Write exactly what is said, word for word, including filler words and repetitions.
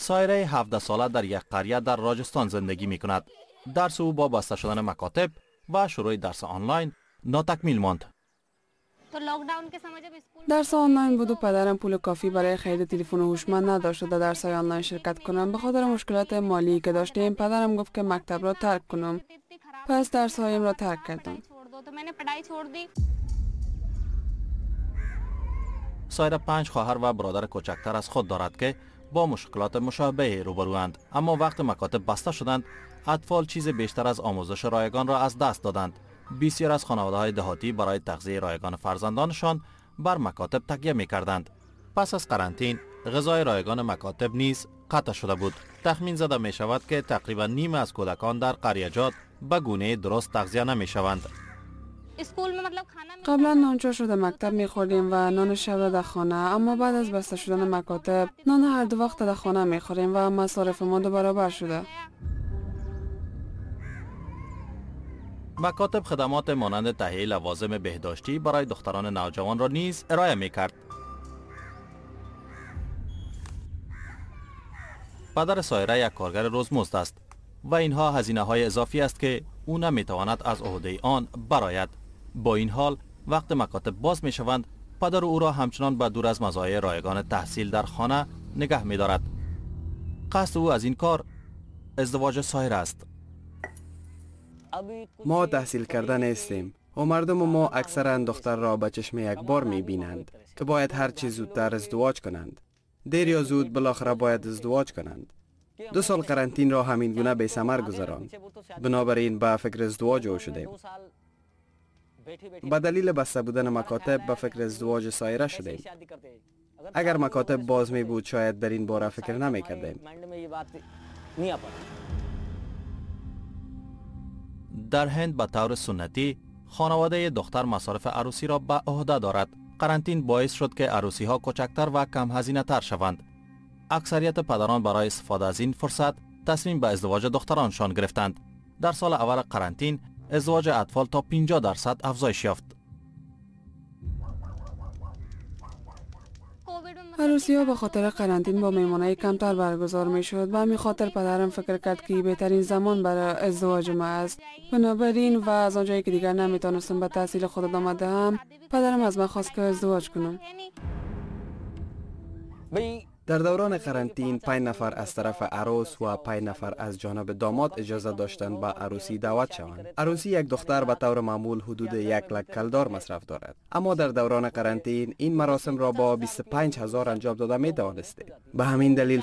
سایره هفده ساله در یک قریه در راجستان زندگی می کند. درس او با بسته شدن مکاتب و شروع درس آنلاین ناتکمیل ماند. درس آنلاین بود و پدرم پول کافی برای خرید تلفن هوشمند نداشت و در درس های آنلاین شرکت کنم. به خاطر مشکلات مالی که داشتیم پدرم گفت که مکتب را ترک کنم. پس درس هایم را ترک کردم. سایره پنج خواهر و برادر کوچکتر از خود دارد که با مشکلات مشابه روبروند، اما وقت مکاتب بسته شدند اطفال چیز بیشتر از آموزش رایگان را از دست دادند. بسیار از خانواده‌های دهاتی برای تغذیه رایگان فرزندانشان بر مکاتب تکیه می‌کردند. پس از قرنطینه غذای رایگان مکاتب نیز قطع شده بود. تخمین زده می شود که تقریبا نیم از کودکان در قریه‌جات به گونه درست تغذیه نمی‌شوند. قبلا نانچو شده مکتب می‌خوردیم و نان شب را در خانه، اما بعد از بسته شدن مکاتب نان هر دو وقت در خانه می‌خوریم و مصارف ما دو برابر شده. مکاتب خدمات مانند تهیه لوازم بهداشتی برای دختران نوجوان را نیز ارائه می‌کرد. پدر سایره یک کارگر روزمزد است و اینها هزینه‌های اضافی است که او نمی‌تواند از عهده آن برآید. با این حال وقت مکاتب باز می‌شوند پدر او را همچنان به دور از مزایای رایگان تحصیل در خانه نگه می‌دارد. قصد او از این کار ازدواج سایره است. ما تحصیل کرده نیستیم و مردم ما اکثرا دختر را به چشم یک بار می بینند که باید هر چیز زودتر ازدواج کنند. دیر یا زود بالاخره باید ازدواج کنند. دو سال قرنطینه را همین گونه بی ثمر گذراند. بنابراین به فکر ازدواج او شدیم. به دلیل بسته بودن مکاتب به فکر ازدواج سایره شدیم. اگر مکاتب باز می بود شاید در این باره فکر نمی کردیم. در هند به طور سنتی خانواده دختر مصارف عروسی را به عهده دارد. قرنطینه باعث شد که عروسی ها کوچکتر و کم هزینه تر شوند. اکثریت پدران برای استفاده از این فرصت تصمیم به ازدواج دخترانشان گرفتند. در سال اول قرنطینه ازدواج اطفال تا پنجاه درصد افزایش یافت. عروسی ها به خاطر قرنطینه با میمانای کمتر برگزار می شد و همین خاطر پدرم فکر کرد که بهترین زمان برای ازدواج ما است. بنابراین و از آنجایی که دیگر نمیتونستم به تحصیل خود ادامه دهم پدرم از من خواست که ازدواج کنم. در دوران قرنطینه پنج نفر از طرف عروس و پنج نفر از جانب داماد اجازه داشتند به عروسی دعوت شوند. عروسی یک دختر به طور معمول حدود یک لک کلدار مصرف دارد، اما در دوران قرنطینه این مراسم را با بیست و پنج هزار انجام داده می توانستید. به همین دلیل